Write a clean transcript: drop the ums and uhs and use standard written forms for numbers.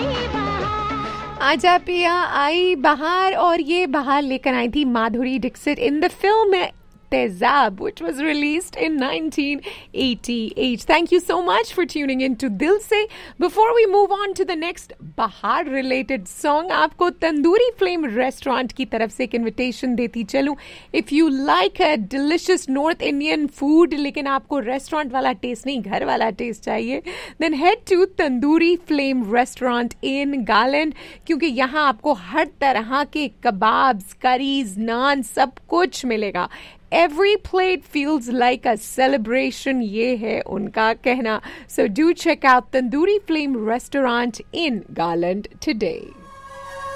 आजा पिया आई बहार, और ये बहार लेकर आई थी Madhuri Dixit in the film Tezab, which was released in 1988. Thank you so much for tuning in to Dil Se. Before we move on to the next Bahar-related song, आपको तंदूरी फ्लेम रेस्टोरेंट की तरफ से एक इन्विटेशन देती चलूं. If you like a delicious North Indian food, लेकिन आपको restaurant वाला टेस्ट नहीं, घर वाला टेस्ट चाहिए, then head to tandoori flame restaurant in Garland, क्योंकि यहाँ आपको हर तरह के कबाब्स, करीज, नान सब कुछ मिलेगा. Every plate feels like a celebration, ये है उनका कहना. So do check out Tandoori Flame Restaurant in Garland today.